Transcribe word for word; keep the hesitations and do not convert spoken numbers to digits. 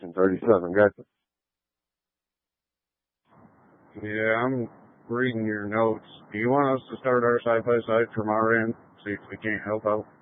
ten thirty-seven, gotcha. Yeah, I'm reading your notes. Do you want us to start our side by side from our end? See if we can't help out?